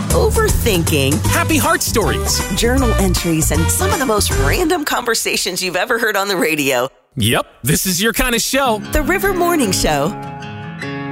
overthinking, happy heart stories, journal entries, and some of the most random conversations you've ever heard on the radio. Yep, this is your kind of show. The River Morning Show.